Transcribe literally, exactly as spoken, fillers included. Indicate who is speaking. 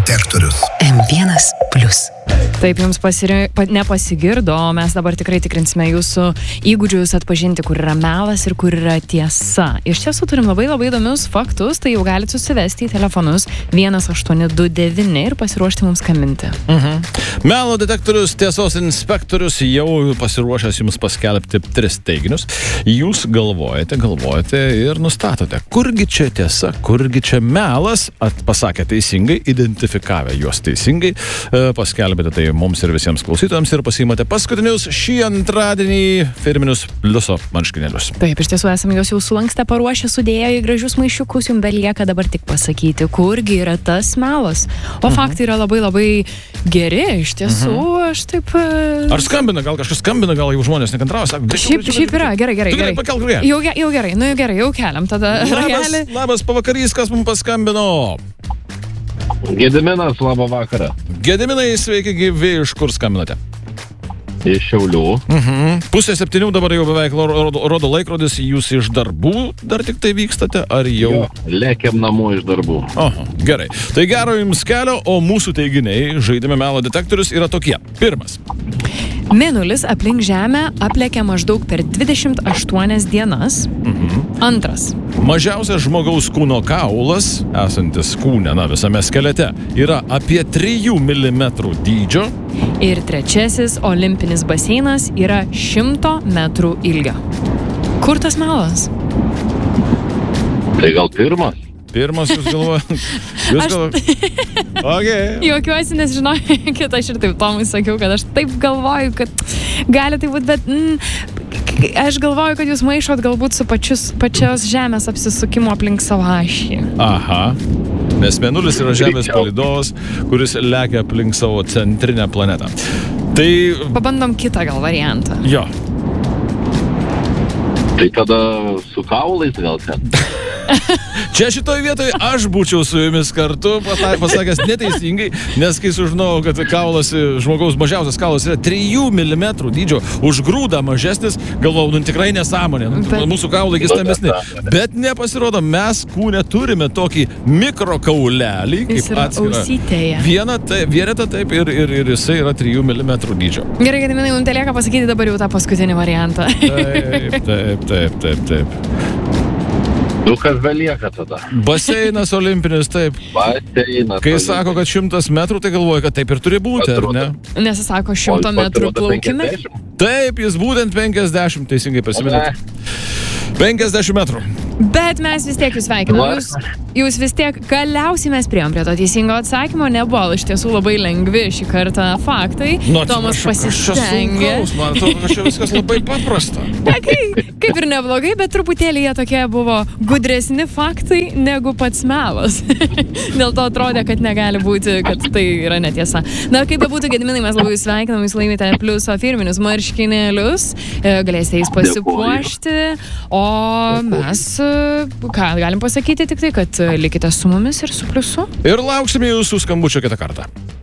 Speaker 1: detektorius.
Speaker 2: M vienas plius.
Speaker 3: Taip, jums pasiri... pa... nepasigirdo, o mes dabar tikrai tikrinsime jūsų įgūdžius atpažinti, kur yra melas ir kur yra tiesa. Iš tiesų turim labai labai įdomius faktus, tai jau galite susivesti į telefonus vienas aštuoni du devyni ir pasiruošti mums skambinti.
Speaker 4: Mhm. Melo detektorius, tiesos inspektorius jau pasiruošęs jums paskelbti tris teiginius. Jūs galvojate, galvojate ir nustatote, kurgi čia tiesa, kurgi čia melas, atpasakę teisingai, identifikavę juos teisingai, paskelbėte tai mums ir visiems klausytojams ir pasiimate paskutinius šį antradienį firminius pliuso marškinėlius.
Speaker 3: Taip, iš tiesų esame juos jau sulankstę paruošę, sudėję į gražius maišiukus, jums belieka dabar tik pasakyti, kurgi yra tas melas. O mhm. faktai yra labai labai geri, iš tiesų, mhm. aš taip...
Speaker 4: Ar skambina, gal kažkas skambina, gal jau žmonės nekantrauja, sako...
Speaker 3: Šiaip, šiaip yra, gerai, gerai, gerai.
Speaker 4: Pakelk rugelį.
Speaker 3: Jau, jau gerai, nu jau gerai, jau keliam tada rugelį.
Speaker 4: Labas, labas pavakarys, kas mums paskambino?
Speaker 5: Gediminas, labą vakarą.
Speaker 4: Gediminai, sveiki gyvi, iš kur skambinate?
Speaker 5: Iš Šiaulių.
Speaker 4: Mhm. Pusė septynių dabar jau beveik rodo, rodo laikrodis, jūs iš darbų dar tik tai vykstate, ar jau?
Speaker 5: Jo, lėkiam namo iš darbų.
Speaker 4: Oho, gerai. Tai gero jums kelio, o mūsų teiginiai žaidime melo detektorius yra tokie. Pirmas.
Speaker 3: Mėnulis aplink Žemę aplekia maždaug per dvidešimt aštuonias dienas.
Speaker 4: Mhm.
Speaker 3: Antras.
Speaker 4: Mažiausias žmogaus kūno kaulas, esantis kūne, na, visame skelete, yra apie trijų milimetrų dydžio.
Speaker 3: Ir trečiasis olimpinis baseinas yra šimto metrų ilgio. Kur tas melas?
Speaker 5: Tai gal pirmas?
Speaker 4: Pirmas jūs galvojate? Jūs
Speaker 3: Aš-
Speaker 4: galvojate? Okay.
Speaker 3: Juokiuosi, nes žinokit, aš ir taip Tomui sakiau, kad aš taip galvoju, kad gali tai būti, bet mm, aš galvoju, kad jūs maišot galbūt su pačius, pačios Žemės apsisukimo aplink savo ašį.
Speaker 4: Aha. Nes Mėnulis yra Žemės palydovas, kuris lekia aplink savo centrinę planetą. Tai...
Speaker 3: Pabandom kitą gal variantą.
Speaker 4: Jo.
Speaker 5: Tai tada su kaulais gal ten.
Speaker 4: Čia šitoj vietoje aš būčiau su jumis kartu pasakęs neteisingai, nes kai sužinojau, kad kaulas, žmogaus mažiausias kaulas yra trijų milimetrų dydžio, už grūdą mažesnis, galvojau, nu tikrai nesąmonė, nu,
Speaker 3: Bet-
Speaker 4: mūsų kaulai stambesni. Bet nepasirodo, mes kūne turime tokį mikrokaulelį,
Speaker 3: Jis
Speaker 4: kaip
Speaker 3: yra
Speaker 4: atskirą
Speaker 3: ausytėje.
Speaker 4: vieną, tai, vienetą taip ir, ir, ir jisai yra trijų milimetrų dydžio.
Speaker 3: Gerai, Gediminai, mums telieka pasakyti dabar jau tą paskutinį variantą.
Speaker 4: Taip, taip, taip, taip, taip.
Speaker 5: Nu, kas belieka tada?
Speaker 4: Baseinas olimpinis, taip.
Speaker 5: Baseinas.
Speaker 4: Kai sako, kad šimtas metrų, tai galvoju, kad taip ir turi būti, ar ne?
Speaker 3: Nes jis sako šimto metrų plaukime.
Speaker 4: Taip, jis būtent penkiasdešimt, teisingai prisiminėte. penkiasdešimt metrų.
Speaker 3: Bet mes vis tiek jūs sveikinam. Jūs, jūs vis tiek galiausiai mes priėjom prie to teisingo atsakymo. Nebuvo iš tiesų labai lengvi šį kartą faktai.
Speaker 4: Nu,
Speaker 3: Tomas
Speaker 4: atsiprašau, kas čia
Speaker 3: pasistengė.
Speaker 4: sunkaus, man atrodo, kad čia viskas labai paprasta.
Speaker 3: Na, kai, kaip ir neblogai, bet truputėlį jie tokie buvo gudresni faktai negu pats melas. Dėl to atrodė, kad negali būti, kad tai yra netiesa. Na, kaip bebūtų, Gediminai, mes labai jūs sveikinam, jūs laimite pliuso firminius marškinėlius, e, galėsite jais pasipuošti, o mes, e, ką galim pasakyti tik tai, kad e, likite su mumis ir su pliusu.
Speaker 4: Ir lauksime jūsų skambučio kitą kartą.